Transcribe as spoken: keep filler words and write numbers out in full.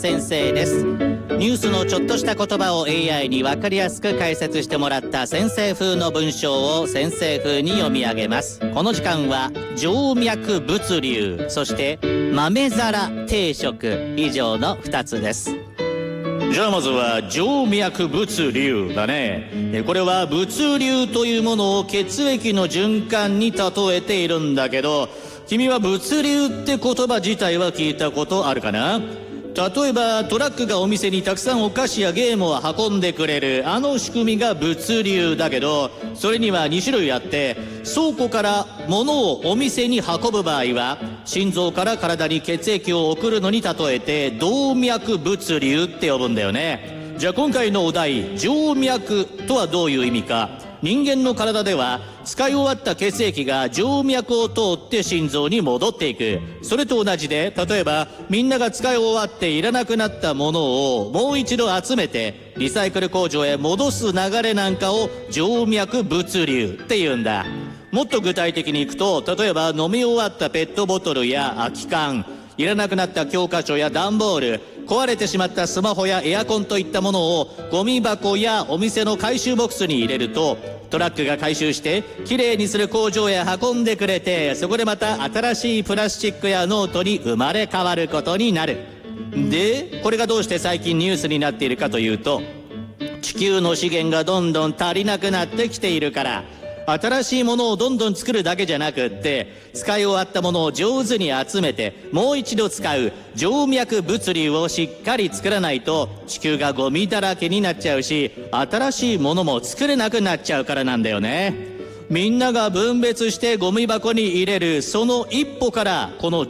先生です。ニュースのちょっとした言葉を エーアイ に分かりやすく解説してもらった先生風の文章を先生風に読み上げます。この時間は静脈物流、そして豆皿定食、以上のふたつです。じゃあまずは静脈物流だね。これは物流というものを血液の循環に例えているんだけど、君は物流って言葉自体は聞いたことあるかな？例えばトラックがお店にたくさんお菓子やゲームを運んでくれるあの仕組みが物流だけど、それにはに種類あって、倉庫から物をお店に運ぶ場合は心臓から体に血液を送るのに例えて動脈物流って呼ぶんだよね。じゃあ今回のお題、静脈とはどういう意味か。人間の体では使い終わった血液が静脈を通って心臓に戻っていく。それと同じで、例えばみんなが使い終わっていらなくなったものをもう一度集めてリサイクル工場へ戻す流れなんかを静脈物流って言うんだ。もっと具体的にいくと、例えば飲み終わったペットボトルや空き缶、いらなくなった教科書や段ボール、壊れてしまったスマホやエアコンといったものをゴミ箱やお店の回収ボックスに入れると、トラックが回収してきれいにする工場へ運んでくれて、そこでまた新しいプラスチックやノートに生まれ変わることになる。で、これがどうして最近ニュースになっているかというと、地球の資源がどんどん足りなくなってきているから。新しいものをどんどん作るだけじゃなくって、使い終わったものを上手に集めてもう一度使う静脈物流をしっかり作らないと、地球がゴミだらけになっちゃうし、新しいものも作れなくなっちゃうからなんだよね。みんなが分別してゴミ箱に入れるその一歩から、この